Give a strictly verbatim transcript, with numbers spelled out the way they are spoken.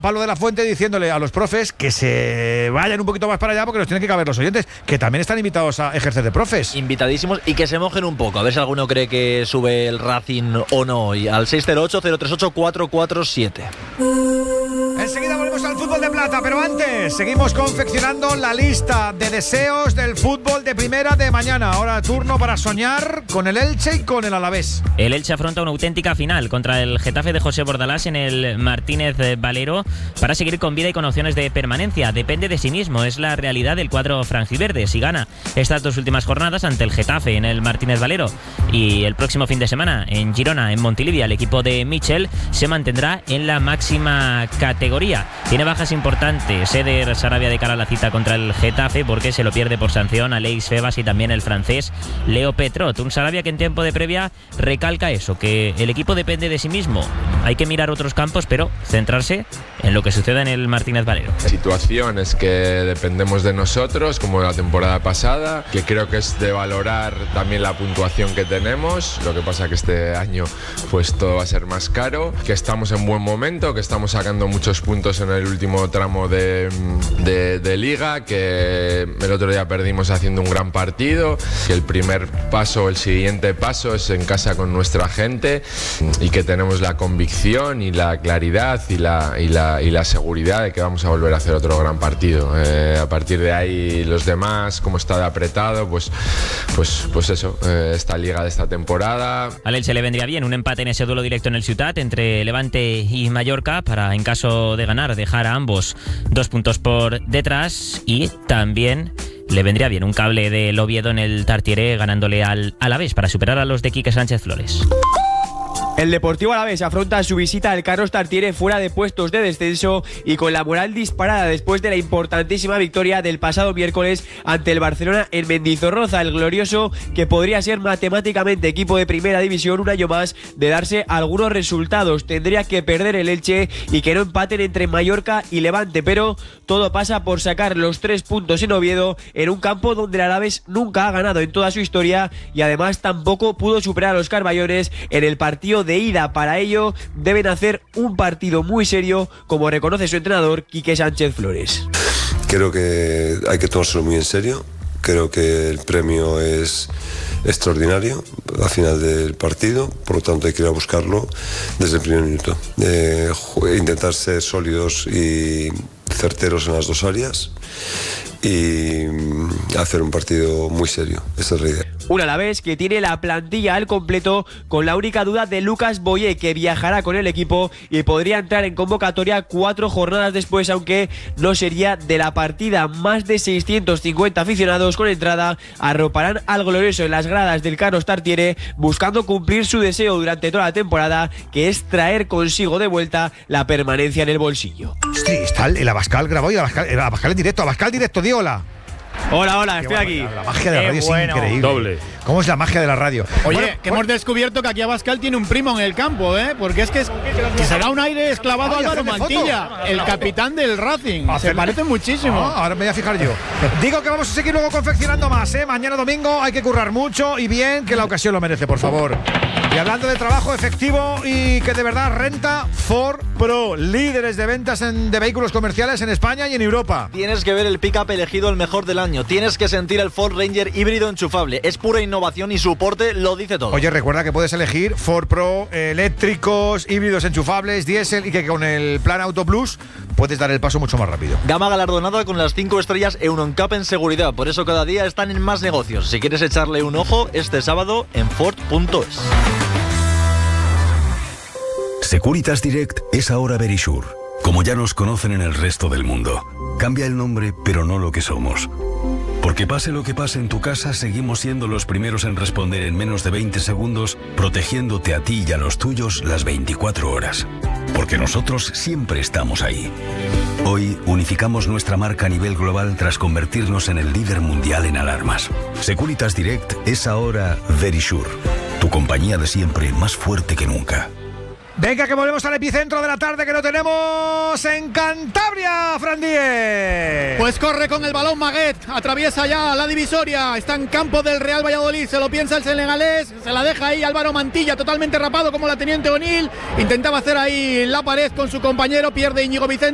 Pablo de la Fuente diciéndole a los profes que se vayan un poquito más para allá porque los tienen que caber los oyentes, que también están invitados a ejercer de profes. Invitadísimos y que se mojen un poco, a ver si alguno cree que sube el Racing o no. Y al seis cero ocho cero tres ocho cuatro cuatro siete. Enseguida volvemos al fútbol de plata, pero antes seguimos confeccionando la lista de deseos del fútbol de primera de mañana. Ahora turno para soñar con el Elche y con el Alavés. El Elche afronta una auténtica final contra el Getafe de José Bordalás en el Martínez Valero para seguir con vida y con opciones de permanencia. Depende de sí mismo, es la realidad del cuadro franjiverde. Si gana estas dos últimas jornadas ante el Getafe en el Martínez Valero y el próximo fin de semana en Girona, en Montilivi, el equipo de Michel se mantendrá en la máxima categoría. Tiene bajas importantes Eder Sarabia de cara a la cita contra el Getafe porque se lo pierde por sanción Aleix Febas y también el francés Leo Petrot. Un Sarabia que en tiempo de previa recalca eso, que el equipo depende de sí mismo. Hay que mirar otros campos, pero centrarse en lo que sucede en el Martínez Valero. Situaciones que dependemos de nosotros, como la temporada pasada, que creo que es de valorar también la puntuación que tenemos. Lo que pasa que este año pues todo va a ser más caro, que estamos en buen momento, que estamos sacando muchos puntos en el último tramo de, de, de liga, que el otro día perdimos haciendo un gran partido, que el primer paso, el siguiente paso es en casa con nuestra gente y que tenemos la convicción y la claridad y la, y la, y la seguridad de que vamos a volver a hacer otro gran partido. Eh, a partir de ahí los demás, como está de apretado, pues, pues, pues eso, eh, esta liga de esta temporada. Al Elche le vendría bien un empate en ese duelo directo en el Ciutat entre Levante y Mallorca para, en caso de ganar, dejar a ambos dos puntos por detrás, y también le vendría bien un cable del Oviedo en el Tartiere ganándole al Alavés para superar a los de Quique Sánchez Flores. El Deportivo Alavés afronta su visita al Carlos Tartiere fuera de puestos de descenso y con la moral disparada después de la importantísima victoria del pasado miércoles ante el Barcelona en Mendizorroza. El glorioso, que podría ser matemáticamente equipo de primera división un año más, de darse algunos resultados. Tendría que perder el Elche y que no empaten entre Mallorca y Levante, pero todo pasa por sacar los tres puntos en Oviedo, en un campo donde el Alavés nunca ha ganado en toda su historia y además tampoco pudo superar a los carballones en el partido de ida. Para ello deben hacer un partido muy serio, como reconoce su entrenador Quique Sánchez Flores. Creo que hay que tomárselo muy en serio. Creo que el premio es extraordinario al final del partido, por lo tanto hay que ir a buscarlo desde el primer minuto. Eh, intentar ser sólidos y certeros en las dos áreas y hacer un partido muy serio. Esa es la idea. Un Alavés que tiene la plantilla al completo, con la única duda de Lucas Boyé, que viajará con el equipo y podría entrar en convocatoria cuatro jornadas después, aunque no sería de la partida. Más de seiscientos cincuenta aficionados con entrada arroparán al glorioso en las gradas del Carlos Tartiere, buscando cumplir su deseo durante toda la temporada, que es traer consigo de vuelta la permanencia en el bolsillo. Sí, está el, el Abascal grabado y el Abascal, el Abascal en directo. Abascal directo, di hola. Hola, hola, Qué estoy bueno, aquí. La, la magia de la Qué radio bueno. es increíble. Doble. ¿Cómo es la magia de la radio? Oye, Bueno, que bueno. hemos descubierto que aquí Abascal tiene un primo en el campo, ¿eh? Porque es que, es, que se da un aire esclavado a Ay, Álvaro hacerme Mantilla, foto. el capitán del Racing. Se Hacerme- parece muchísimo. Ah, ahora me voy a fijar yo. Digo que vamos a seguir luego confeccionando más, ¿eh? Mañana domingo hay que currar mucho y bien, que la ocasión lo merece, por favor. Y hablando de trabajo efectivo y que de verdad renta, Ford Pro, líderes de ventas en, de vehículos comerciales en España y en Europa. Tienes que ver el pick-up elegido el mejor del año. Tienes que sentir el Ford Ranger híbrido enchufable. Es pura innovación y su porte lo dice todo. Oye, recuerda que puedes elegir Ford Pro, eh, eléctricos, híbridos enchufables, diésel, y que con el plan Auto Plus puedes dar el paso mucho más rápido. Gama galardonada con las cinco estrellas EuroNCAP en seguridad. Por eso cada día están en más negocios. Si quieres echarle un ojo, este sábado en Ford punto es. Securitas Direct es ahora Verisure. Como ya nos conocen en el resto del mundo. Cambia el nombre, pero no lo que somos. Porque pase lo que pase en tu casa, seguimos siendo los primeros en responder en menos de veinte segundos, protegiéndote a ti y a los tuyos las veinticuatro horas. Porque nosotros siempre estamos ahí. Hoy unificamos nuestra marca a nivel global tras convertirnos en el líder mundial en alarmas. Securitas Direct es ahora Verisure. Tu compañía de siempre, más fuerte que nunca. Venga, que volvemos al epicentro de la tarde, que lo tenemos en Cantabria, Fran Díez. Pues corre con el balón Maguet, atraviesa ya la divisoria, está en campo del Real Valladolid, se lo piensa el senegalés, se la deja ahí Álvaro Mantilla, totalmente rapado como la Teniente O'Neill, intentaba hacer ahí la pared con su compañero, pierde Íñigo Vicente.